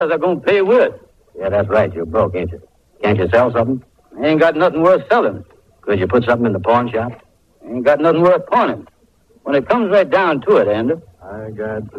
They're going to pay with. Yeah, that's right. You're broke, ain't you? Can't you sell something? I ain't got nothing worth selling. Could you put something in the pawn shop? I ain't got nothing worth pawning. When it comes right down to it, Andrew. I got